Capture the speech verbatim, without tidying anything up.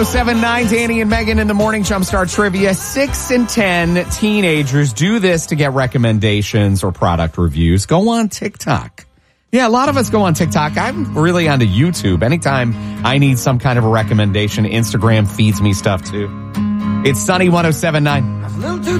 seven nine, Danny and Megan in the morning Jumpstart Trivia. Six and ten teenagers do this to get recommendations or product reviews. Go on TikTok. Yeah, a lot of us go on TikTok. I'm really onto YouTube. Anytime I need some kind of a recommendation, Instagram feeds me stuff too. It's Sunny one oh seven point nine.